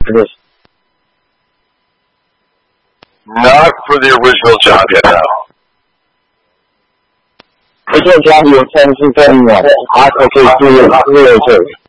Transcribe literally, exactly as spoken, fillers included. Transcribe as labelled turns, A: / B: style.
A: for this?
B: Not for the original job yet, no.
A: Original job you were Tennessee thirty-one. Okay, three oh two.